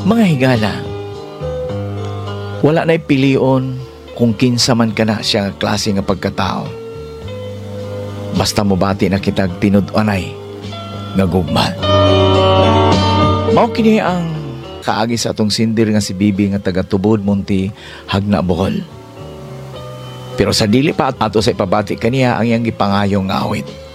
Mga higala, wala na'y pilion kung kinsa man ka na siya klase nga pagkatao. Basta mobati na kitag tinud-anay nga gugma. Mao kini ang kaagi sa atong sindir nga si Bibi nga taga Tubod Monte, Hagna, Bohol. Pero sa dili pa ato sa ipabati kaniya ang iyang gipangayong nga awit.